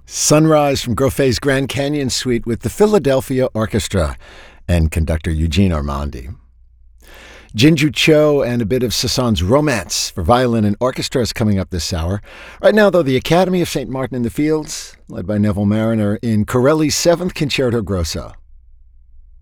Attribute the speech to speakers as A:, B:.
A: Sunrise from Groffet's Grand Canyon Suite with the Philadelphia Orchestra and conductor Eugene Armandi. Jinju Cho and a bit of Sasson's Romance for violin and orchestra is coming up this hour. Right now, though, the Academy of St. Martin in the Fields, led by Neville Marriner, in Corelli's 7th Concerto Grosso.